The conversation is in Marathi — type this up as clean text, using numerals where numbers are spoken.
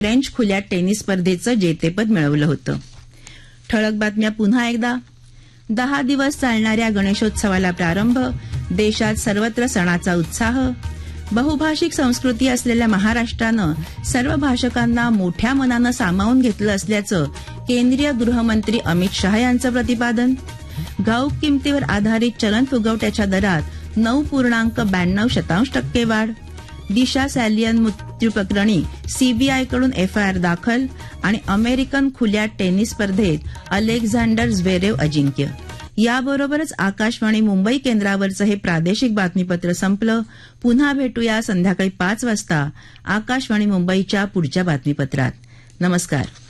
फ्रेंच खुल्या टेनिस स्पर्धेचं जेतेपद मिळवलं होतं. ठळक बातम्या पुन्हा एकदा. 10 दिवस चालणाऱ्या गणेशोत्सवाला प्रारंभ. देशात सर्वत्र सणाचा उत्साह. बहुभाषिक संस्कृती असलेल्या महाराष्ट्रानं सर्व भाषकांना मोठ्या मनानं सामावून घेतलं असल्याचं केंद्रीय गृहमंत्री अमित शहा यांचं प्रतिपादन. घाऊक किमतीवर आधारित चलन फुगवट्याच्या दरात 9.92% वाढ. दिशा सॅलियन मृत्यू प्रकरणी सीबीआयकडून एफआयआर दाखल. आणि अमेरिकन खुल्या टेनिस स्पर्धेत अलेक्झांडर झ्वेरेव अजिंक्य. याबरोबरच आकाशवाणी मुंबई केंद्रावरचं हे प्रादेशिक बातमीपत्र संपलं. पुन्हा भेटूया संध्याकाळी 5 वाजता आकाशवाणी मुंबईच्या पुढच्या बातमीपत्रात. नमस्कार.